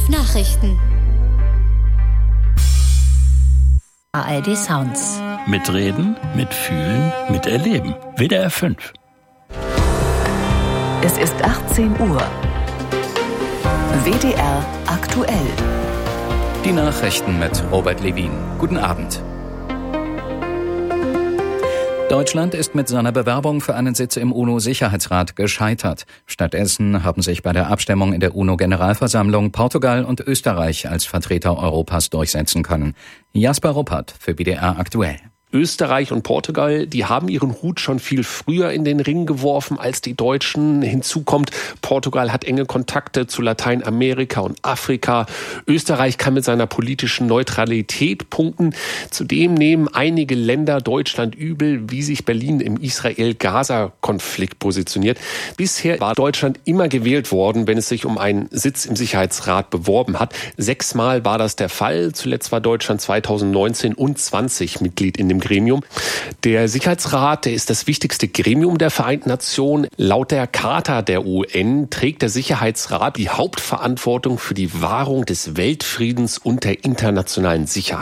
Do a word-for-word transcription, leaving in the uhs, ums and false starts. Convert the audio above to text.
fünf Nachrichten. A R D Sounds. Mitreden, mitfühlen, miterleben. W D R fünf. Es ist achtzehn Uhr. W D R aktuell. Die Nachrichten mit Robert Levin. Guten Abend. Deutschland ist mit seiner Bewerbung für einen Sitz im UNO-Sicherheitsrat gescheitert. Stattdessen haben sich bei der Abstimmung in der UNO-Generalversammlung Portugal und Österreich als Vertreter Europas durchsetzen können. Jasper Ruppert für W D R aktuell. Österreich und Portugal, die haben ihren Hut schon viel früher in den Ring geworfen als die Deutschen. Hinzu kommt, Portugal hat enge Kontakte zu Lateinamerika und Afrika. Österreich kann mit seiner politischen Neutralität punkten. Zudem nehmen einige Länder Deutschland übel, wie sich Berlin im Israel-Gaza-Konflikt positioniert. Bisher war Deutschland immer gewählt worden, wenn es sich um einen Sitz im Sicherheitsrat beworben hat. Sechsmal war das der Fall. Zuletzt war Deutschland zweitausendneunzehn und zwanzig Mitglied in dem Gremium. Der Sicherheitsrat, der ist das wichtigste Gremium der Vereinten Nationen. Laut der Charta der U N trägt der Sicherheitsrat die Hauptverantwortung für die Wahrung des Weltfriedens und der internationalen Sicherheit.